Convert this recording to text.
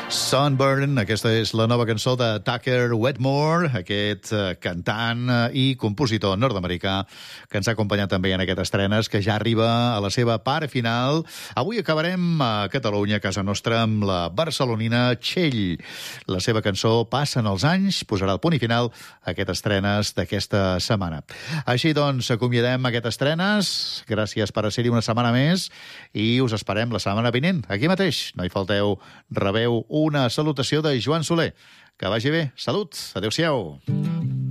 Sunburn, aquesta és la nova cançó de Tucker Wetmore, aquest cantant i compositor nord-americà que ens ha acompanyat també en aquestes estrenes, que ja arriba a la seva part final. Avui acabarem a Catalunya, a casa nostra, amb la barcelonina Txell. La seva cançó Passen els anys posarà el punt i final a aquestes estrenes d'aquesta setmana. Així doncs, acomiadem aquestes estrenes. Gràcies per ser-hi una setmana més i us esperem la setmana vinent, aquí mateix. No hi falteu, rebeu una salutació de Joan Soler. Que vagi bé. Salut. Adéu-siau.